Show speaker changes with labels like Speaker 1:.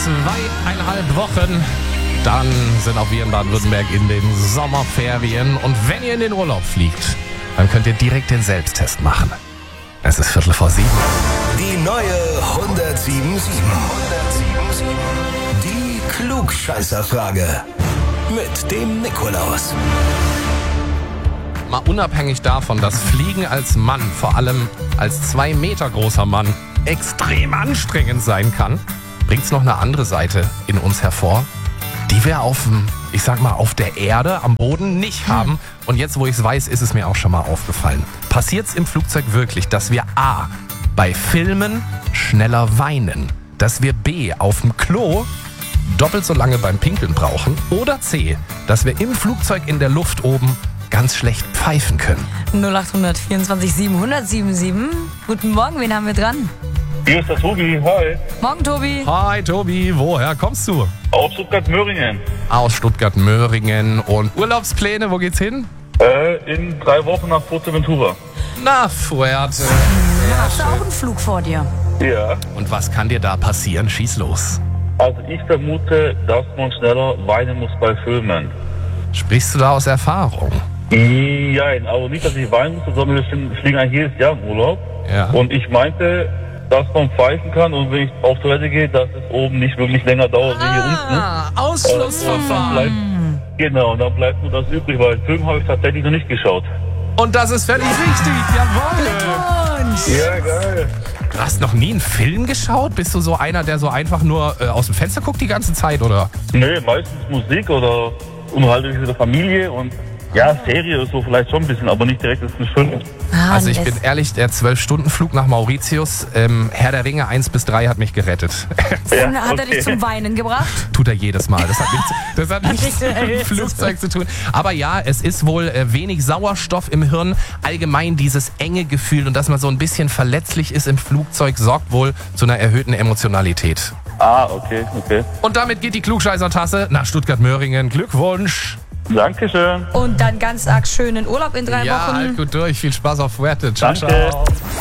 Speaker 1: 2,5 Wochen. Dann sind auch wir in Baden-Württemberg in den Sommerferien. Und wenn ihr in den Urlaub fliegt, dann könnt ihr direkt den Selbsttest machen. Es ist 6:45.
Speaker 2: Die neue 107.7. Die Klugscheißerfrage mit dem Nikolaus.
Speaker 1: Mal unabhängig davon, dass Fliegen als Mann, vor allem als 2 Meter großer Mann, extrem anstrengend sein kann, bringt es noch eine andere Seite in uns hervor, die wir auf der Erde, am Boden nicht haben. Und jetzt, wo ich es weiß, ist es mir auch schon mal aufgefallen. Passiert es im Flugzeug wirklich, dass wir A, bei Filmen schneller weinen, dass wir B, auf dem Klo doppelt so lange beim Pinkeln brauchen oder C, dass wir im Flugzeug in der Luft oben ganz schlecht pfeifen können?
Speaker 3: 0800 24 700 77. Guten Morgen, wen haben wir dran?
Speaker 4: Hier ist der Tobi, hi.
Speaker 3: Morgen, Tobi.
Speaker 1: Hi Tobi, woher kommst du?
Speaker 4: Aus Stuttgart-Möhringen.
Speaker 1: Aus Stuttgart-Möhringen. Und Urlaubspläne, wo geht's hin?
Speaker 4: In 3 Wochen nach Fuerteventura.
Speaker 1: Na, Fuerte.
Speaker 3: Hast du auch einen Flug vor dir?
Speaker 4: Ja.
Speaker 1: Und was kann dir da passieren? Schieß los.
Speaker 4: Also ich vermute, dass man schneller weinen muss bei Filmen.
Speaker 1: Sprichst du da aus Erfahrung?
Speaker 4: Ja, aber nicht, dass ich weinen muss, sondern wir fliegen eigentlich jedes Jahr im Urlaub.
Speaker 1: Ja.
Speaker 4: Und ich meinte, dass man pfeifen kann und wenn ich auf Toilette gehe, dass es oben nicht wirklich länger dauert wie hier unten.
Speaker 1: Ausschlussverfahren.
Speaker 4: Genau, und dann bleibt nur das übrig, weil den Film habe ich tatsächlich noch nicht geschaut.
Speaker 1: Und das ist völlig richtig, jawohl.
Speaker 3: Glückwunsch.
Speaker 4: Ja, geil.
Speaker 1: Du hast noch nie einen Film geschaut? Bist du so einer, der so einfach nur aus dem Fenster guckt die ganze Zeit, oder?
Speaker 4: Nee, meistens Musik oder Unterhaltung mit der Familie und ja, Serie oder so vielleicht schon ein bisschen, aber nicht direkt ist ein Film.
Speaker 1: Also ich bin ehrlich, der 12-Stunden-Flug nach Mauritius, Herr der Ringe 1-3 hat mich gerettet.
Speaker 4: Ja,
Speaker 3: Hat er dich zum Weinen gebracht?
Speaker 1: Tut er jedes Mal. Das hat nichts mit dem Flugzeug zu tun. Aber ja, es ist wohl wenig Sauerstoff im Hirn. Allgemein dieses enge Gefühl und dass man so ein bisschen verletzlich ist im Flugzeug, sorgt wohl zu einer erhöhten Emotionalität.
Speaker 4: Ah, okay.
Speaker 1: Und damit geht die Klugscheißer-Tasse nach Stuttgart-Möhringen. Glückwunsch!
Speaker 4: Dankeschön.
Speaker 3: Und dann ganz arg schönen Urlaub in 3
Speaker 1: Ja,
Speaker 3: Wochen.
Speaker 1: halt gut durch. Viel Spaß auf Fuerte. Ciao,
Speaker 4: Danke.
Speaker 1: ciao.